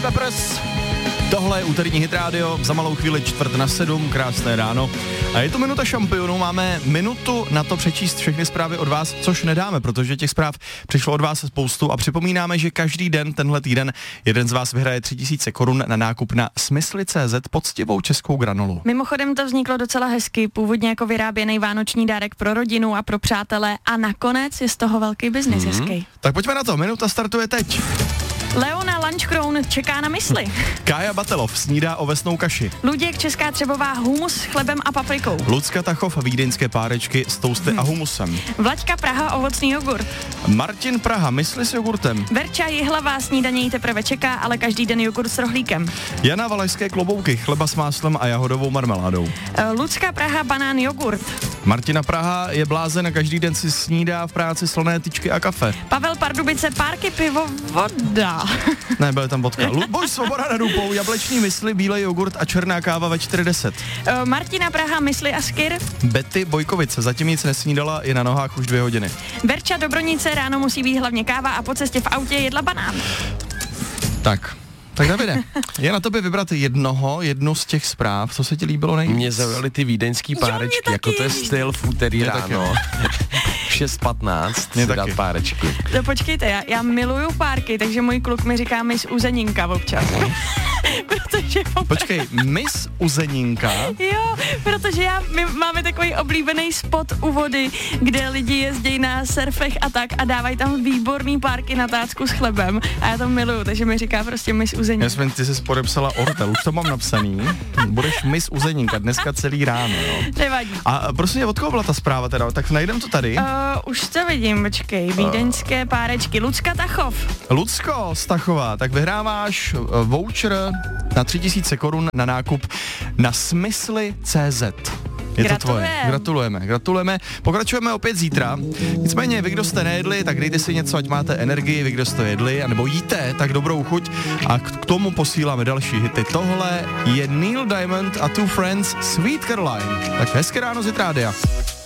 Peppers. Tohle je úterní Hit Radio, za malou chvíli 6:45, krásné ráno. A je to minuta šampionů, máme minutu na to přečíst všechny zprávy od vás, což nedáme, protože těch zpráv přišlo od vás spoustu a připomínáme, že každý den, tenhle týden, jeden z vás vyhraje 3000 korun na nákup na Smysly.cz poctivou českou granolu. Mimochodem to vzniklo docela hezky, původně jako vyráběný vánoční dárek pro rodinu a pro přátele a nakonec je z toho velký biznis hezký. Tak pojďme na to, minuta startuje teď. Leona Lunchcrown čeká na mysli. Kája Batelov snídá ovesnou kaši. Luděk Česká Třebová humus s chlebem a paprikou. Lucka Tachov vídeňské párečky s tousty a humusem. Vlaďka Praha ovocný jogurt. Martin Praha mysli s jogurtem. Verča Jihlavá snídaně jí teprve čeká, ale každý den jogurt s rohlíkem. Jana Valašské klobouky, chleba s máslem a jahodovou marmeládou. Lucka Praha banán jogurt. Martina Praha je blázen a každý den si snídá v práci slané tyčky a kafe. Pavel Pardubice párky pivo voda. Ne, byl tam vodka. Luboš Svoboda nad Úpou, jableční mysli, bílej jogurt a černá káva ve 4:10. Martina Praha mysli a skyr. Betty Bojkovice zatím nic nesnídala, je na nohách už 2 hodiny. Verča Dobronice ráno musí být hlavně káva a po cestě v autě jedla banán. Tak Davide, je na tobě vybrat jednu z těch zpráv, co se ti líbilo nejvíc. Mě zaujaly ty vídeňský párečky, jako to je styl v úterý ráno. 6:15 si dát párečky. No počkejte, já miluju párky, takže můj kluk mi říká Miss Uzeninka občas. Protože Počkej, Miss Uzeninka? Jo, protože my máme takový oblíbený spot u vody, kde lidi jezdí na surfech a tak a dávají tam výborný párky na tácku s chlebem a já to miluju, takže mi říká prostě Miss Uzeninka. Jasmin, ty jsi podepsala ortel, už to mám napsaný. Budeš Miss Uzeninka dneska celý ráno, jo. Nevadí. A prosím, od koho byla ta zpráva teda? Tak najdem to tady. Už to vidím, počkej, vídeňské párečky. Lucka Tachov. Lucko Stachová, tak vyhráváš voucher na 3000 korun na nákup na Smysly.cz. Je to tvoje. Gratulujeme. Pokračujeme opět zítra. Nicméně, vy, kdo jste nejedli, tak dejte si něco, ať máte energii, vy, kdo jste jedli, anebo jíte, tak dobrou chuť. A k tomu posíláme další hity. Tohle je Neil Diamond a Two Friends Sweet Caroline. Tak hezké ráno z Hit Rádia.